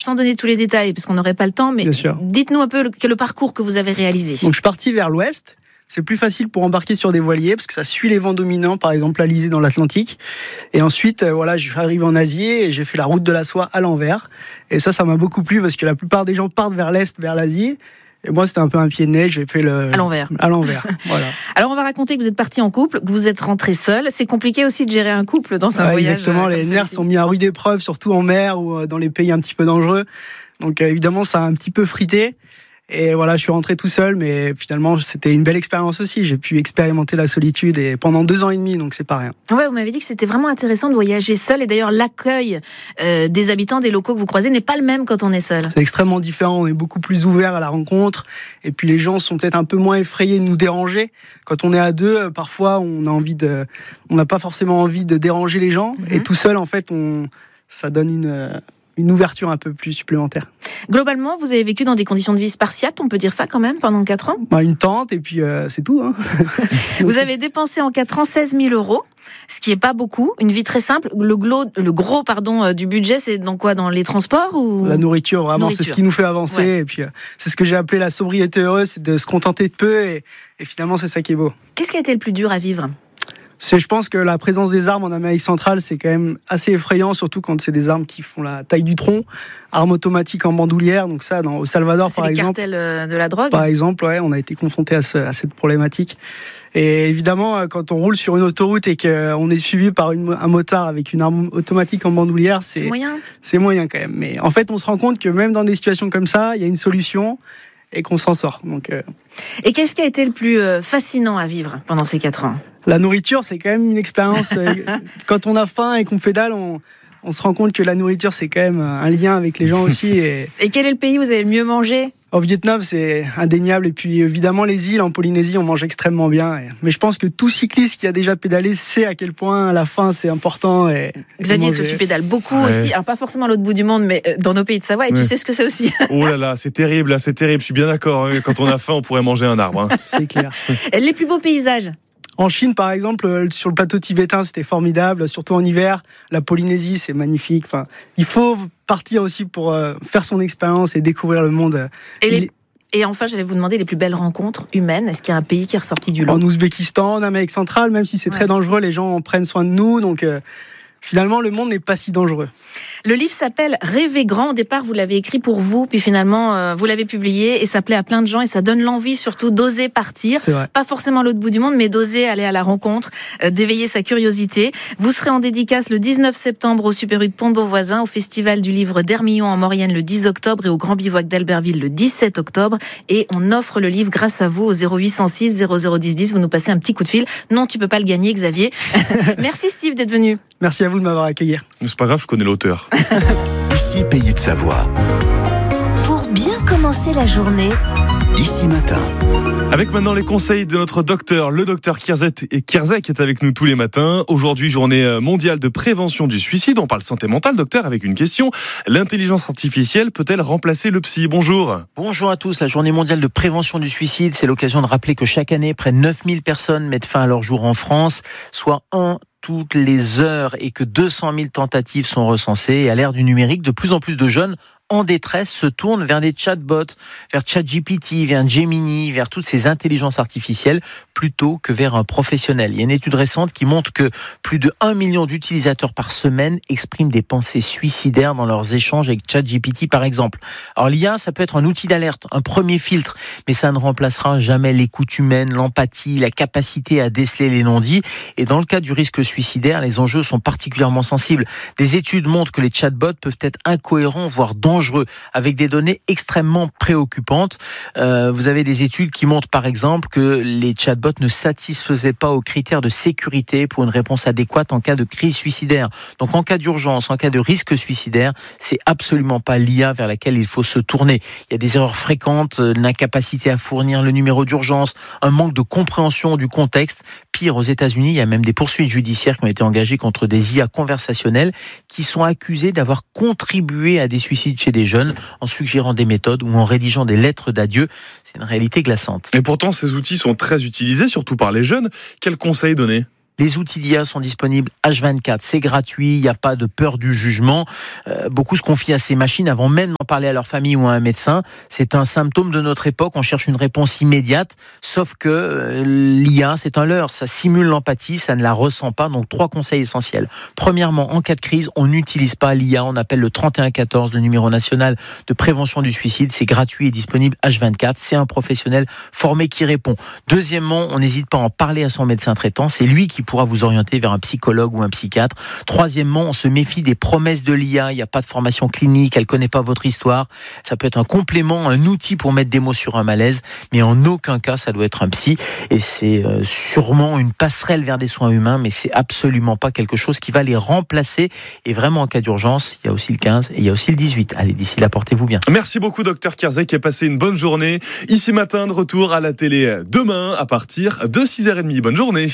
sans donner tous les détails, parce qu'on n'aurait pas le temps, mais dites-nous un peu le parcours que vous avez réalisé. Donc, je suis parti vers l'ouest. C'est plus facile pour embarquer sur des voiliers parce que ça suit les vents dominants, par exemple l'Alizé dans l'Atlantique. Et ensuite, je suis arrivé en Asie et j'ai fait la route de la soie à l'envers. Et ça m'a beaucoup plu parce que la plupart des gens partent vers l'est, vers l'Asie. Et moi, c'était un peu un pied de nez. J'ai fait à l'envers. Voilà. Alors, on va raconter que vous êtes parti en couple, que vous êtes rentré seul. C'est compliqué aussi de gérer un couple dans un voyage. Exactement. Les nerfs sont mis à rude épreuve, surtout en mer ou dans les pays un petit peu dangereux. Donc, évidemment, ça a un petit peu frité. Et voilà, je suis rentré tout seul, mais finalement, c'était une belle expérience aussi. J'ai pu expérimenter la solitude et pendant 2 ans et demi, donc c'est pas rien. Ouais, vous m'avez dit que c'était vraiment intéressant de voyager seul. Et d'ailleurs, l'accueil des habitants, des locaux que vous croisez n'est pas le même quand on est seul. C'est extrêmement différent. On est beaucoup plus ouvert à la rencontre. Et puis les gens sont peut-être un peu moins effrayés de nous déranger. Quand on est à 2, parfois, on n'a pas forcément envie de déranger les gens. Et tout seul, en fait, ça donne une ouverture un peu plus supplémentaire. Globalement, vous avez vécu dans des conditions de vie spartiates, on peut dire ça quand même, pendant 4 ans ? Une tente et puis c'est tout. Hein. Vous avez dépensé en 4 ans 16 000 €, ce qui n'est pas beaucoup. Une vie très simple. Le gros du budget, c'est dans quoi ? Dans les transports ou... La nourriture, vraiment, c'est ce qui nous fait avancer. Ouais. Et puis c'est ce que j'ai appelé la sobriété heureuse, c'est de se contenter de peu et finalement, c'est ça qui est beau. Qu'est-ce qui a été le plus dur à vivre ? Je pense que la présence des armes en Amérique centrale, c'est quand même assez effrayant, surtout quand c'est des armes qui font la taille du tronc, armes automatiques en bandoulière. Donc ça, au Salvador, par exemple. C'est les cartels de la drogue. Par exemple, on a été confronté à cette problématique. Et évidemment, quand on roule sur une autoroute et qu'on est suivi par un motard avec une arme automatique en bandoulière, c'est moyen quand même. Mais en fait, on se rend compte que même dans des situations comme ça, il y a une solution et qu'on s'en sort. Et qu'est-ce qui a été le plus fascinant à vivre pendant ces 4 ans ? La nourriture, c'est quand même une expérience. Quand on a faim et qu'on pédale, on se rend compte que la nourriture, c'est quand même un lien avec les gens aussi. Et quel est le pays où vous avez le mieux mangé ? Au Vietnam, c'est indéniable. Et puis, évidemment, les îles, en Polynésie, on mange extrêmement bien. Mais je pense que tout cycliste qui a déjà pédalé sait à quel point la faim, c'est important. Xavier, toi, tu pédales beaucoup aussi. Alors, pas forcément à l'autre bout du monde, mais dans nos pays de Savoie. Et tu sais ce que c'est aussi. Oh là là, c'est terrible. Là, c'est terrible. Je suis bien d'accord. Quand on a faim, on pourrait manger un arbre. C'est clair. Les plus beaux paysages ? En Chine, par exemple, sur le plateau tibétain, c'était formidable, surtout en hiver. La Polynésie, c'est magnifique. Il faut partir aussi pour faire son expérience et découvrir le monde. Et enfin, j'allais vous demander les plus belles rencontres humaines. Est-ce qu'il y a un pays qui est ressorti du lot ? En Ouzbékistan, en Amérique centrale, même si c'est très dangereux, les gens prennent soin de nous. Donc, finalement, le monde n'est pas si dangereux. Le livre s'appelle « Rêver grand ». Au départ, vous l'avez écrit pour vous, puis finalement, vous l'avez publié et ça plaît à plein de gens et ça donne l'envie surtout d'oser partir. Pas forcément à l'autre bout du monde, mais d'oser aller à la rencontre, d'éveiller sa curiosité. Vous serez en dédicace le 19 septembre au Super U de Pont-de-Beauvoisin, au Festival du Livre d'Hermillon en Maurienne le 10 octobre et au Grand Bivouac d'Albertville le 17 octobre. Et on offre le livre grâce à vous au 0806 0010 10. Vous nous passez un petit coup de fil. Non, tu peux pas le gagner, Xavier. Merci Steve d'être venu. Merci à vous de m'avoir accueilli. C'est pas grave, je connais l'auteur. Ici, Pays de Savoie. Pour bien commencer la journée. Ici Matin. Avec maintenant les conseils de notre docteur, le docteur Kierzek est avec nous tous les matins. Aujourd'hui, journée mondiale de prévention du suicide. On parle santé mentale, docteur, avec une question. L'intelligence artificielle peut-elle remplacer le psy ? Bonjour. Bonjour à tous. La journée mondiale de prévention du suicide, c'est l'occasion de rappeler que chaque année, près de 9000 personnes mettent fin à leur jour en France, soit toutes les heures, et que 200 000 tentatives sont recensées. Et à l'ère du numérique, de plus en plus de jeunes en détresse se tournent vers des chatbots, vers ChatGPT, vers Gemini, vers toutes ces intelligences artificielles, plutôt que vers un professionnel. Il y a une étude récente qui montre que plus de 1 million d'utilisateurs par semaine expriment des pensées suicidaires dans leurs échanges avec ChatGPT, par exemple. Alors l'IA, ça peut être un outil d'alerte, un premier filtre, mais ça ne remplacera jamais l'écoute humaine, l'empathie, la capacité à déceler les non-dits. Et dans le cas du risque suicidaire, les enjeux sont particulièrement sensibles. Des études montrent que les chatbots peuvent être incohérents, voire dangereux, avec des données extrêmement préoccupantes. Vous avez des études qui montrent par exemple que les chatbots ne satisfaisaient pas aux critères de sécurité pour une réponse adéquate en cas de crise suicidaire. Donc en cas d'urgence, en cas de risque suicidaire, c'est absolument pas l'IA vers laquelle il faut se tourner. Il y a des erreurs fréquentes, l'incapacité à fournir le numéro d'urgence, un manque de compréhension du contexte. Pire, aux États-Unis, il y a même des poursuites judiciaires qui ont été engagées contre des IA conversationnelles qui sont accusées d'avoir contribué à des suicides chez des jeunes en suggérant des méthodes ou en rédigeant des lettres d'adieu. C'est une réalité glaçante. Et pourtant, ces outils sont très utilisés, surtout par les jeunes. Quels conseils donner ? Les outils d'IA sont disponibles H24, c'est gratuit, il n'y a pas de peur du jugement. Beaucoup se confient à ces machines avant même d'en parler à leur famille ou à un médecin. C'est un symptôme de notre époque. On cherche une réponse immédiate. Sauf que l'IA, c'est un leurre. Ça simule l'empathie, ça ne la ressent pas. Donc 3 conseils essentiels. Premièrement, en cas de crise, on n'utilise pas l'IA. On appelle le 3114, le numéro national de prévention du suicide. C'est gratuit et disponible H24. C'est un professionnel formé qui répond. Deuxièmement, on n'hésite pas à en parler à son médecin traitant. C'est lui qui pourra vous orienter vers un psychologue ou un psychiatre. Troisièmement, on se méfie des promesses de l'IA. Il n'y a pas de formation clinique, elle ne connaît pas votre histoire. Ça peut être un complément, un outil pour mettre des mots sur un malaise, mais en aucun cas, ça doit être un psy. Et c'est sûrement une passerelle vers des soins humains, mais c'est absolument pas quelque chose qui va les remplacer. Et vraiment, en cas d'urgence, il y a aussi le 15 et il y a aussi le 18. Allez, d'ici là, portez-vous bien. Merci beaucoup, docteur Kierzek, qui a passé une bonne journée. Ici Matin, de retour à la télé demain à partir de 6h30. Bonne journée.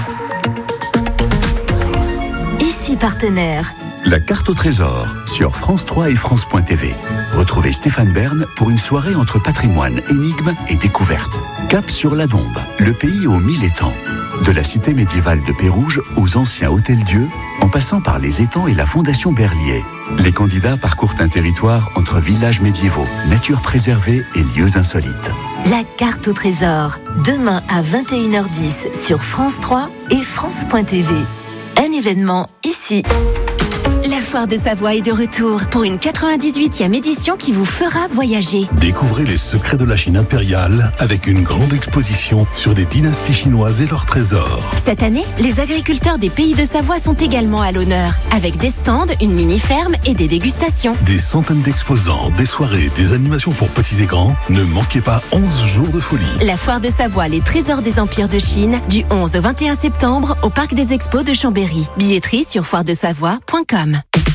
Ici Partenaire. La carte au trésor sur France 3 et France.tv. Retrouvez Stéphane Bern pour une soirée entre patrimoine, énigmes et découvertes. Cap sur la Dombe, le pays aux 1000 étangs. De la cité médiévale de Pérouge aux anciens hôtels-dieux, en passant par les étangs et la fondation Berlier. Les candidats parcourent un territoire entre villages médiévaux, nature préservée et lieux insolites. La carte au trésor, demain à 21h10 sur France 3 et France.tv. Un événement ici. La Foire de Savoie est de retour pour une 98e édition qui vous fera voyager. Découvrez les secrets de la Chine impériale avec une grande exposition sur les dynasties chinoises et leurs trésors. Cette année, les agriculteurs des pays de Savoie sont également à l'honneur, avec des stands, une mini-ferme et des dégustations. Des centaines d'exposants, des soirées, des animations pour petits et grands. Ne manquez pas 11 jours de folie. La Foire de Savoie, les trésors des empires de Chine, du 11 au 21 septembre au Parc des Expos de Chambéry. Billetterie sur foiredesavoie.com.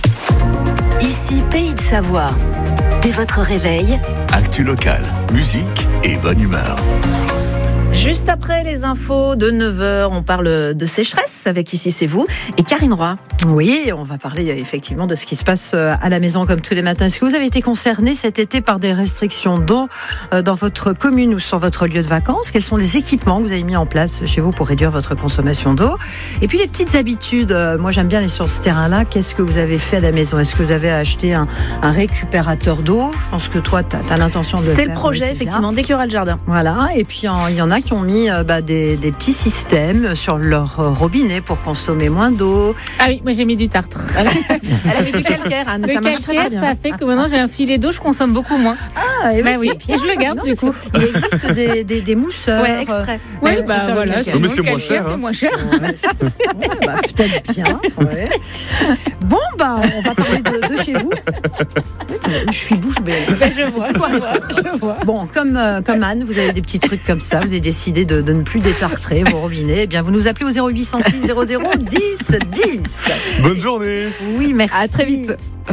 Ici Pays de Savoie. Dès votre réveil, Actu locale, musique et bonne humeur. Juste après les infos de 9h, on parle de sécheresse avec Ici c'est vous et Karine Roy. Oui, on va parler effectivement de ce qui se passe à la maison comme tous les matins. Est-ce que vous avez été concerné cet été par des restrictions d'eau dans votre commune ou sur votre lieu de vacances? Quels sont les équipements que vous avez mis en place chez vous pour réduire votre consommation d'eau? Et puis les petites habitudes, moi j'aime bien aller sur ce terrain-là. Qu'est-ce que vous avez fait à la maison? Est-ce que vous avez acheté un récupérateur d'eau? Je pense que toi, tu as l'intention de le faire. C'est le projet, effectivement, dès qu'il y aura le jardin. Voilà, et puis il y en a qui ont mis des petits systèmes sur leur robinet pour consommer moins d'eau. Ah oui, moi j'ai mis du tartre. Elle a mis du calcaire, Anne, ça marche très, très bien. Ça fait que maintenant j'ai un filet d'eau, je consomme beaucoup moins. Ah, et oui, et je le garde du coup. Il existe des mousseurs. Ouais, exprès. Oui, voilà. Mais c'est moins cher. C'est moins cher. Peut-être bien. Ouais. Bon, on va parler de chez vous. Je suis bouche bée. Je vois. Bon, comme Anne, vous avez des petits trucs comme ça. Vous avez décidé de ne plus détartrer vos robinets. Eh bien, vous nous appelez au 0806 00 10 10. Bonne journée. Oui, merci. À très vite.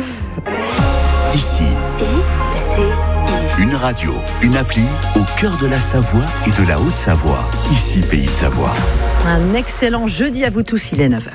Ici, une radio, une appli au cœur de la Savoie et de la Haute-Savoie. Ici, Pays de Savoie. Un excellent jeudi à vous tous, il est 9h.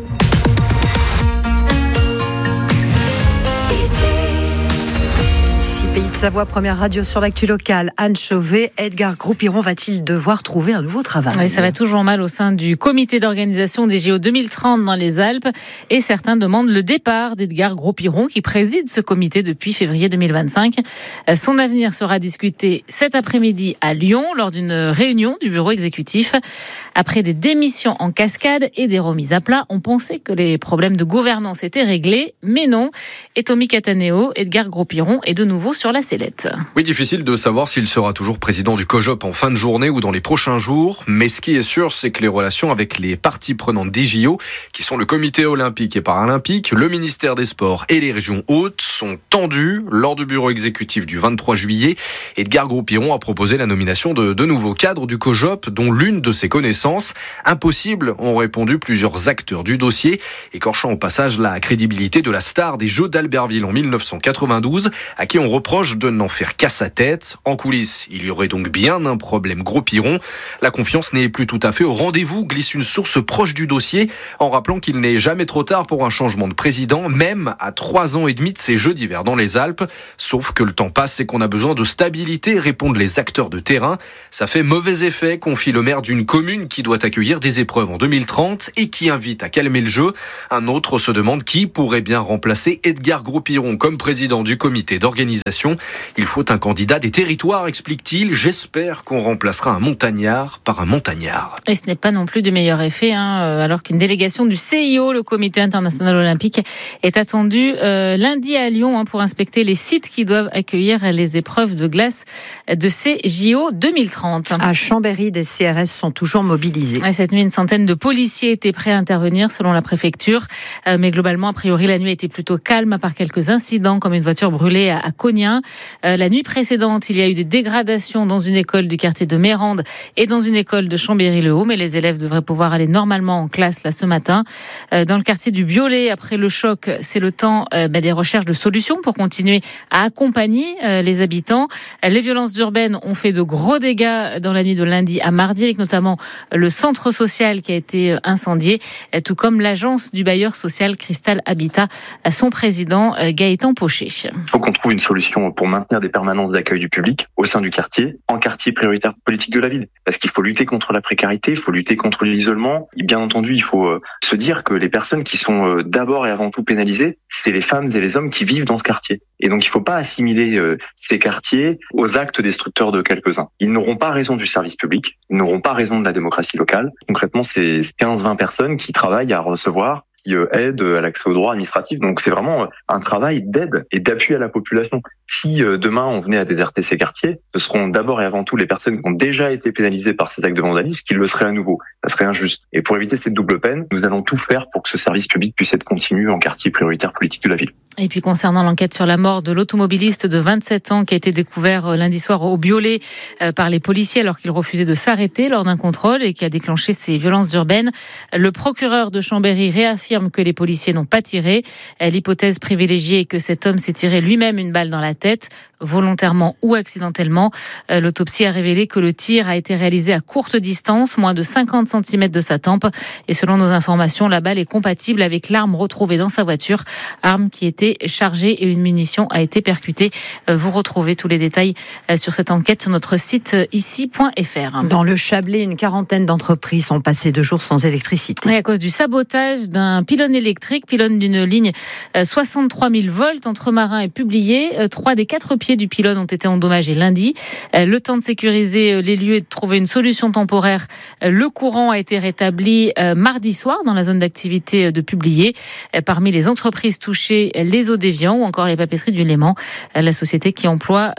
Pays de Savoie, première radio sur l'actu locale. Anne Chauvet, Edgar Groupiron va-t-il devoir trouver un nouveau travail? Oui, ça va toujours mal au sein du comité d'organisation des JO 2030 dans les Alpes et certains demandent le départ d'Edgar Groupiron qui préside ce comité depuis février 2025. Son avenir sera discuté cet après-midi à Lyon lors d'une réunion du bureau exécutif. Après des démissions en cascade et des remises à plat, on pensait que les problèmes de gouvernance étaient réglés, mais non. Et Tommy Cataneo, Edgar Groupiron est de nouveau sur la sellette. Oui, difficile de savoir s'il sera toujours président du COJOP en fin de journée ou dans les prochains jours. Mais ce qui est sûr, c'est que les relations avec les parties prenantes des JO, qui sont le comité olympique et paralympique, le ministère des Sports et les régions hautes, sont tendues. Lors du bureau exécutif du 23 juillet, Edgar Groupiron a proposé la nomination de nouveaux cadres du COJOP, dont l'une de ses connaissances. Impossible, ont répondu plusieurs acteurs du dossier, écorchant au passage la crédibilité de la star des Jeux d'Albertville en 1992, à qui on reprend proches de n'en faire qu'à sa tête. En coulisses, il y aurait donc bien un problème gros piron. La confiance n'est plus tout à fait au rendez-vous, glisse une source proche du dossier, en rappelant qu'il n'est jamais trop tard pour un changement de président, même à 3 ans et demi de ces Jeux d'hiver dans les Alpes. Sauf que le temps passe et qu'on a besoin de stabilité, répondent les acteurs de terrain. Ça fait mauvais effet, confie le maire d'une commune qui doit accueillir des épreuves en 2030 et qui invite à calmer le jeu. Un autre se demande qui pourrait bien remplacer Edgar Gros-Piron comme président du comité d'organisation. Il faut un candidat des territoires, explique-t-il. J'espère qu'on remplacera un montagnard par un montagnard. Et ce n'est pas non plus du meilleur effet, alors qu'une délégation du CIO, le Comité international olympique, est attendue lundi à Lyon pour inspecter les sites qui doivent accueillir les épreuves de glace de ces JO 2030. À Chambéry, des CRS sont toujours mobilisés. Et cette nuit, une centaine de policiers étaient prêts à intervenir selon la préfecture. Mais globalement, a priori, la nuit était plutôt calme, à part quelques incidents comme une voiture brûlée à Cognin. La nuit précédente, il y a eu des dégradations dans une école du quartier de Mérande et dans une école de Chambéry-le-Haut. Mais les élèves devraient pouvoir aller normalement en classe là ce matin. Dans le quartier du Biolay, après le choc, c'est le temps des recherches de solutions pour continuer à accompagner les habitants. Les violences urbaines ont fait de gros dégâts dans la nuit de lundi à mardi, avec notamment le centre social qui a été incendié, tout comme l'agence du bailleur social Cristal Habitat, son président Gaëtan Pochet. Il faut qu'on trouve une solution pour maintenir des permanences d'accueil du public au sein du quartier, en quartier prioritaire politique de la ville. Parce qu'il faut lutter contre la précarité, il faut lutter contre l'isolement. Et bien entendu, il faut se dire que les personnes qui sont d'abord et avant tout pénalisées, c'est les femmes et les hommes qui vivent dans ce quartier. Et donc il ne faut pas assimiler ces quartiers aux actes destructeurs de quelques-uns. Ils n'auront pas raison du service public, ils n'auront pas raison de la démocratie locale. Concrètement, c'est 15-20 personnes qui travaillent à recevoir, qui aident à l'accès aux droits administratifs. Donc c'est vraiment un travail d'aide et d'appui à la population. Si demain on venait à déserter ces quartiers, ce seront d'abord et avant tout les personnes qui ont déjà été pénalisées par ces actes de vandalisme qui le seraient à nouveau. Ça serait injuste. Et pour éviter cette double peine, nous allons tout faire pour que ce service public puisse être continu en quartier prioritaire politique de la ville. Et puis concernant l'enquête sur la mort de l'automobiliste de 27 ans qui a été découvert lundi soir au Biolay par les policiers alors qu'il refusait de s'arrêter lors d'un contrôle et qui a déclenché ces violences urbaines, le procureur de Chambéry réaffirme que les policiers n'ont pas tiré. L'hypothèse privilégiée est que cet homme s'est tiré lui-même une balle dans la tête, volontairement ou accidentellement. L'autopsie a révélé que le tir a été réalisé à courte distance, moins de 50 cm de sa tempe. Et selon nos informations, la balle est compatible avec l'arme retrouvée dans sa voiture, arme qui était chargée et une munition a été percutée. Vous retrouvez tous les détails sur cette enquête sur notre site ici.fr. Dans le Chablais, une quarantaine d'entreprises ont passé 2 jours sans électricité. Et à cause du sabotage d'un pylône électrique, pylône d'une ligne 63 000 volts entre Marin et Publié, 3 des 4 pieds du pylône ont été endommagés lundi. Le temps de sécuriser les lieux et de trouver une solution temporaire. Le courant a été rétabli mardi soir dans la zone d'activité de Publié. Parmi les entreprises touchées, les Eaux-d'Évian ou encore les papeteries du Léman. La société qui emploie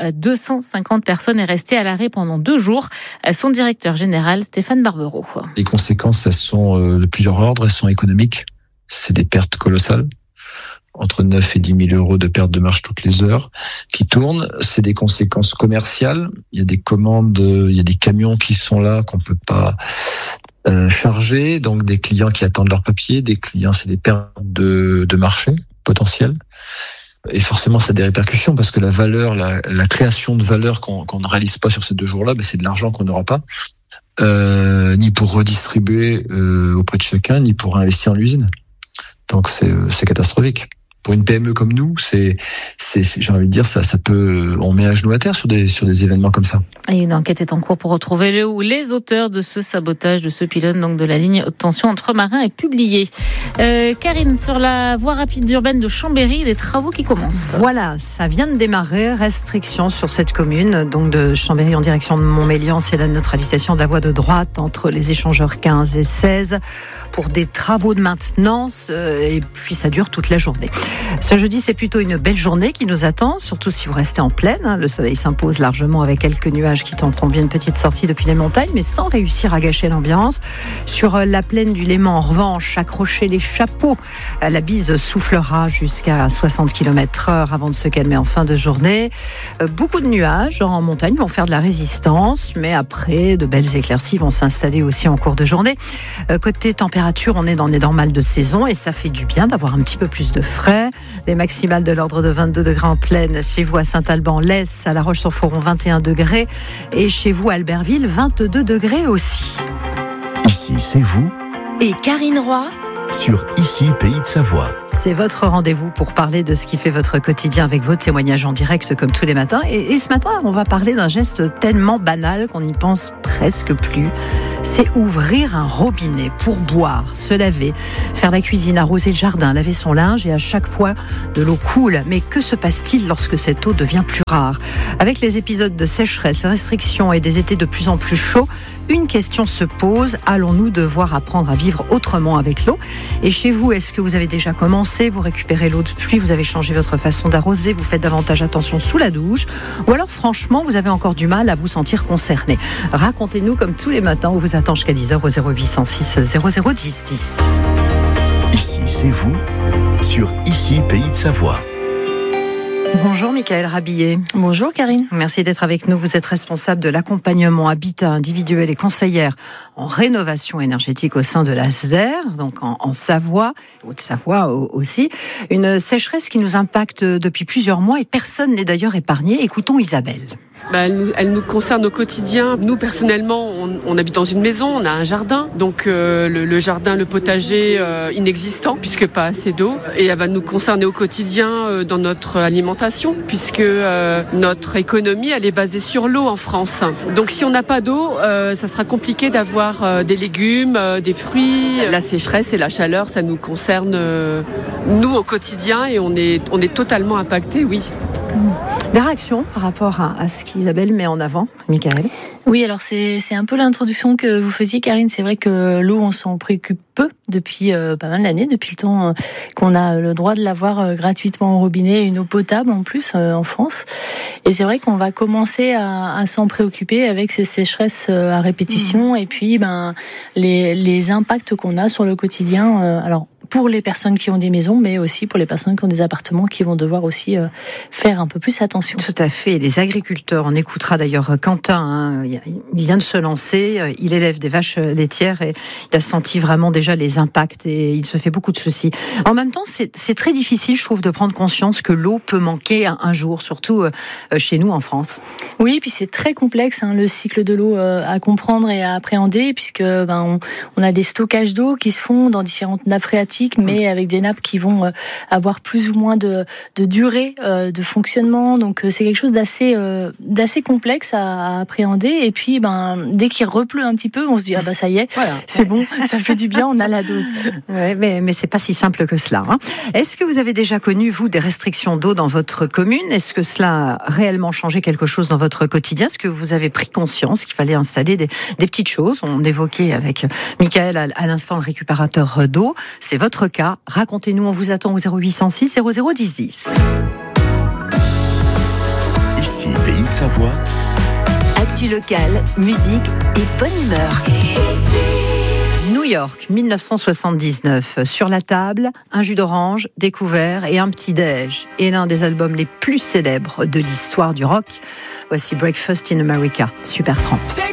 250 personnes est restée à l'arrêt pendant 2 jours. Son directeur général, Stéphane Barbero. Les conséquences, elles sont de plusieurs ordres. Elles sont économiques. C'est des pertes colossales. Entre 9 et 10 000 euros de perte de marge toutes les heures qui tournent. C'est des conséquences commerciales. Il y a des commandes, il y a des camions qui sont là qu'on peut pas charger. Donc des clients qui attendent leurs papiers. Des clients, c'est des pertes de marché potentielles. Et forcément, ça a des répercussions parce que la valeur, la création de valeur qu'on ne réalise pas sur ces 2 jours-là, c'est de l'argent qu'on n'aura pas. Ni pour redistribuer auprès de chacun, ni pour investir en l'usine. Donc c'est catastrophique. Pour une PME comme nous, c'est j'ai envie de dire ça peut, on met à genoux à terre sur des événements comme ça. Et une enquête est en cours pour retrouver les auteurs de ce sabotage de ce pylône, donc de la ligne haute tension entre Marin et Publié. Karine, sur la voie rapide urbaine de Chambéry, des travaux qui commencent. Voilà, ça vient de démarrer. Restriction sur cette commune, donc de Chambéry en direction de Montmélian, c'est la neutralisation de la voie de droite entre les échangeurs 15 et 16 pour des travaux de maintenance et puis ça dure toute la journée. Ce jeudi, c'est plutôt une belle journée qui nous attend, surtout si vous restez en plaine. Le soleil s'impose largement avec quelques nuages qui tenteront bien une petite sortie depuis les montagnes, mais sans réussir à gâcher l'ambiance. Sur la plaine du Léman, en revanche, accrochez les chapeaux. La bise soufflera jusqu'à 60 km/h avant de se calmer en fin de journée. Beaucoup de nuages en montagne vont faire de la résistance, mais après, de belles éclaircies vont s'installer aussi en cours de journée. Côté température, on est dans les normales de saison et ça fait du bien d'avoir un petit peu plus de frais. degrés. Des maximales de l'ordre de 22 degrés en plaine. Chez vous à Saint-Alban, Lès, à La Roche-sur-Foron, 21 degrés. Et chez vous à Albertville, 22 degrés aussi. Ici, c'est vous. Et Karine Roy Sur Ici, Pays de Savoie. C'est votre rendez-vous pour parler de ce qui fait votre quotidien avec vos témoignages en direct comme tous les matins. Et ce matin, on va parler d'un geste tellement banal qu'on n'y pense presque plus. C'est ouvrir un robinet pour boire, se laver, faire la cuisine, arroser le jardin, laver son linge et à chaque fois de l'eau coule. Mais que se passe-t-il lorsque cette eau devient plus rare ? Avec les épisodes de sécheresse, restrictions et des étés de plus en plus chauds, une question se pose. Allons-nous devoir apprendre à vivre autrement avec l'eau ? Et chez vous, est-ce que vous avez déjà commencé ? Vous récupérez l'eau de pluie, vous avez changé votre façon d'arroser, vous faites davantage attention sous la douche, ou alors franchement, vous avez encore du mal à vous sentir concerné. Racontez-nous comme tous les matins, on vous attend jusqu'à 10h au 0806 0010 10. Ici, c'est vous. Sur Ici, Pays de Savoie. Bonjour Michaël Rabillet. Bonjour Karine. Merci d'être avec nous. Vous êtes responsable de l'accompagnement habitat individuel et conseillère en rénovation énergétique au sein de l'ASDER, donc en Savoie, Haute-Savoie aussi. Une sécheresse qui nous impacte depuis plusieurs mois et personne n'est d'ailleurs épargné. Écoutons Isabelle. Elle nous concerne au quotidien. Nous, personnellement, on habite dans une maison, on a un jardin. Donc le jardin, le potager inexistant, puisque pas assez d'eau. Et elle va nous concerner au quotidien dans notre alimentation, puisque notre économie, elle est basée sur l'eau en France. Donc si on n'a pas d'eau, ça sera compliqué d'avoir des légumes, des fruits. La sécheresse et la chaleur, ça nous concerne, nous, au quotidien. Et on est totalement impactés, oui. Des réactions par rapport à ce qu'Isabelle met en avant, Michaël ? Oui, alors c'est un peu l'introduction que vous faisiez, Karine. C'est vrai que l'eau, on s'en préoccupe peu depuis pas mal d'années, depuis le temps qu'on a le droit de l'avoir gratuitement au robinet, une eau potable en plus en France. Et c'est vrai qu'on va commencer à s'en préoccuper avec ces sécheresses à répétition et puis les impacts qu'on a sur le quotidien. Alors pour les personnes qui ont des maisons, mais aussi pour les personnes qui ont des appartements qui vont devoir aussi faire un peu plus attention. Tout à fait. Les agriculteurs, on écoutera d'ailleurs Quentin, il vient de se lancer, il élève des vaches laitières et il a senti vraiment déjà les impacts et il se fait beaucoup de soucis. En même temps, c'est très difficile, je trouve, de prendre conscience que l'eau peut manquer un jour, surtout chez nous en France. Oui, et puis c'est très complexe, le cycle de l'eau à comprendre et à appréhender, puisque on a des stockages d'eau qui se font dans différentes nappes phréatiques, mais avec des nappes qui vont avoir plus ou moins de durée de fonctionnement. Donc c'est quelque chose d'assez complexe à appréhender. Et puis dès qu'il repleut un petit peu, on se dit ça y est, voilà. C'est bon, ça fait du bien, on a la dose. Ouais, mais c'est pas si simple que cela. Est-ce que vous avez déjà connu, vous, des restrictions d'eau dans votre commune ? Est-ce que cela a réellement changé quelque chose dans votre quotidien ? Est-ce que vous avez pris conscience qu'il fallait installer des petites choses ? On évoquait avec Michaël à l'instant le récupérateur d'eau. C'est votre cas. Racontez-nous, on vous attend au 0806 0010 10. Ici, Pays de Savoie. Actu locale, musique et bonne humeur. New York, 1979. Sur la table, un jus d'orange, des couverts et un petit déj. Et l'un des albums les plus célèbres de l'histoire du rock. Voici Breakfast in America, Supertramp.